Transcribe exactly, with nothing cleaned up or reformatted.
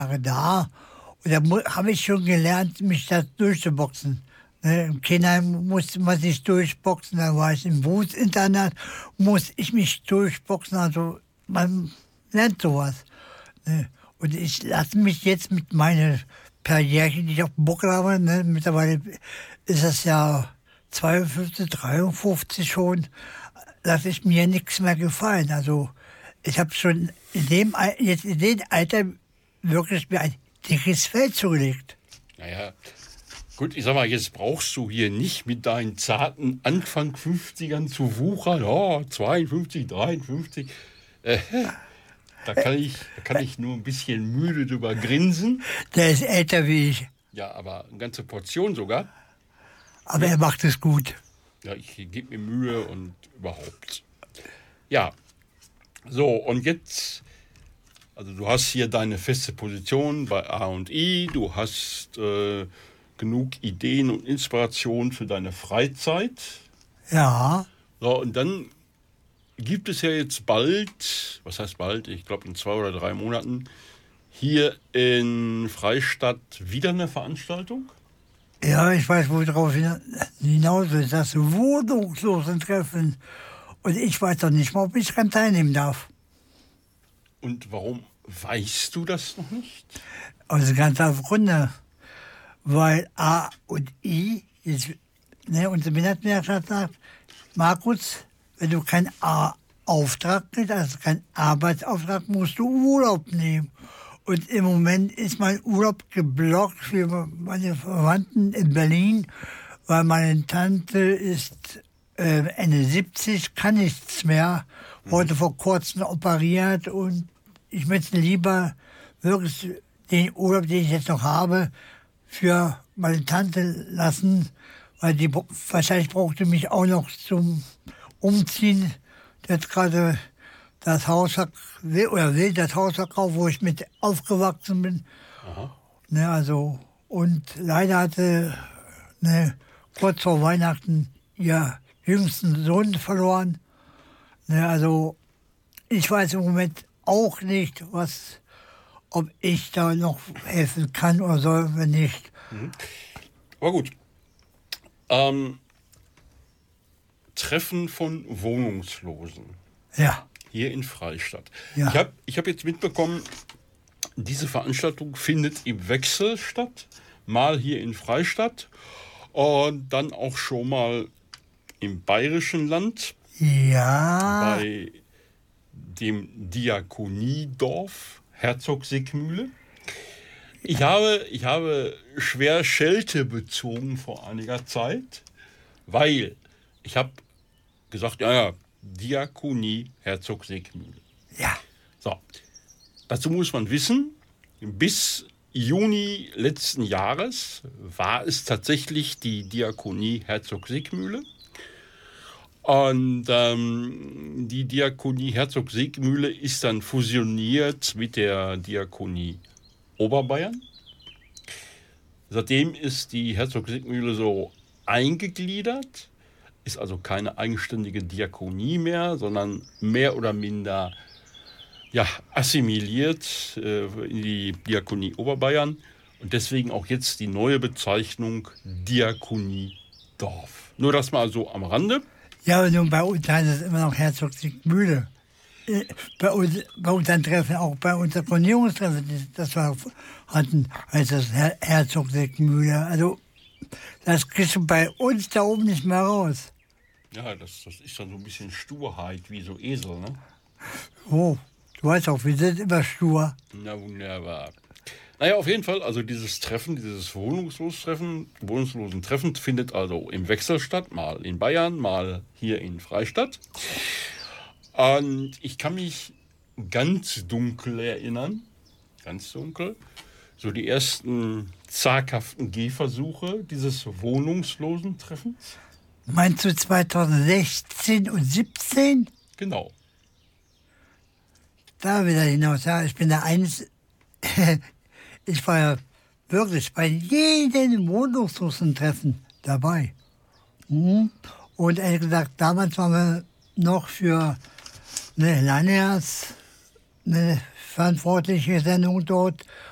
da. Und da habe ich schon gelernt, mich da durchzuboxen. Ne, im Kindheim musste man sich durchboxen, da war ich im Berufsinternat, muss ich mich durchboxen. Also man lernt sowas. Ne. Und ich lasse mich jetzt mit meinen Karriere, die ich auf dem Buckel habe, ne, mittlerweile ist das ja zweiundfünfzig, dreiundfünfzig schon, lasse ich mir nichts mehr gefallen. Also ich habe schon in dem, jetzt in dem Alter wirklich mir ein dickes Fell zugelegt. Naja, gut, ich sag mal, jetzt brauchst du hier nicht mit deinen zarten Anfang fünfzigern zu wuchern. Oh, zweiundfünfzig, dreiundfünfzig. Äh, da, kann ich, da kann ich nur ein bisschen müde drüber grinsen. Der ist älter wie ich. Ja, aber eine ganze Portion sogar. Aber ja. Er macht es gut. Ja, ich gebe mir Mühe und überhaupt. Ja, so, und jetzt, also du hast hier deine feste Position bei A und I, du hast äh, genug Ideen und Inspiration für deine Freizeit. Ja. So, und dann gibt es ja jetzt bald, was heißt bald, ich glaube in zwei oder drei Monaten, hier in Freistadt wieder eine Veranstaltung? Ja, ich weiß, worauf hinaus ist, das Wohnungslosentreffen. Und ich weiß doch nicht mal, ob ich daran teilnehmen darf. Und warum weißt du das noch nicht? Aus ganz auf Gründe. Weil A und I, jetzt, ne, unsere Behindertenwerkstatt sagt, Markus, wenn du keinen A-Auftrag kriegst, also keinen Arbeitsauftrag, musst du Urlaub nehmen. Und im Moment ist mein Urlaub geblockt für meine Verwandten in Berlin, weil meine Tante ist äh, Ende siebzig, kann nichts mehr, wurde vor kurzem operiert und ich möchte lieber wirklich den Urlaub, den ich jetzt noch habe, für meine Tante lassen, weil die wahrscheinlich brauchte mich auch noch zum Umziehen. Die hat gerade das Haus will, oder will das Haus verkaufen, wo ich mit aufgewachsen bin. Aha. Ne, also, und leider hatte ne, kurz vor Weihnachten ihr jüngsten Sohn verloren. Ne, also ich weiß im Moment auch nicht, was, ob ich da noch helfen kann oder soll, wenn nicht. Mhm. Aber gut. Ähm, Treffen von Wohnungslosen. Ja. Hier in Freistadt. Ja. Ich habe ich hab jetzt mitbekommen, diese Veranstaltung findet im Wechsel statt. Mal hier in Freistadt und dann auch schon mal im Bayerischen Land. Ja. Bei dem Diakoniedorf Herzog-Sickmühle. Ich habe, ich habe schwer Schelte bezogen vor einiger Zeit, weil ich habe gesagt, ja, ja, Diakonie Herzog-Sickmühle. Ja. So, dazu muss man wissen, bis Juni letzten Jahres war es tatsächlich die Diakonie Herzog-Sickmühle. Und ähm, die Diakonie Herzog-Sickmühle ist dann fusioniert mit der Diakonie Oberbayern. Seitdem ist die Herzog-Sickmühle so eingegliedert, ist also keine eigenständige Diakonie mehr, sondern mehr oder minder ja, assimiliert äh, in die Diakonie Oberbayern und deswegen auch jetzt die neue Bezeichnung Diakoniedorf. Nur das mal so am Rande. Ja, aber nun bei uns heißt es immer noch Herzog-Sickmühle. Bei, uns, bei unseren Treffen, auch bei unserem Konierungstreffen, das wir hatten, heißt das Her- Herzog-Sickmühle. Also, das kriegst du bei uns da oben nicht mehr raus. Ja, das, das ist dann so ein bisschen Sturheit, wie so Esel, ne? Oh, du weißt auch, wir sind immer stur. Na wunderbar. Naja, auf jeden Fall, also dieses Treffen, dieses Wohnungslostreffen, wohnungslosen Treffen findet also im Wechsel statt, mal in Bayern, mal hier in Freistadt. Und ich kann mich ganz dunkel erinnern, ganz dunkel, so die ersten zaghaften Gehversuche dieses wohnungslosen Treffens. Meinst du zweitausendsechzehn und siebzehn? Genau. Da wieder hinaus, ja, ich bin da eins, ich war ja wirklich bei jedem wohnungslosen Treffen dabei. Mhm. Und ehrlich gesagt, damals waren wir noch für eine Landherz, eine verantwortliche Sendung dort.